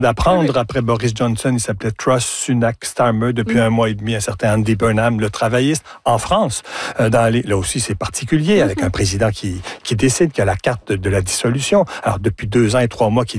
d'apprendre après Boris Johnson, il s'appelait Truss Sunak Starmer depuis un mois et demi, un certain Andy Burnham, le travailliste, en France. Là aussi, c'est particulier, avec un président qui décide qu'il a la carte de la dissolution. Alors, depuis 2 ans et 3 mois qu'il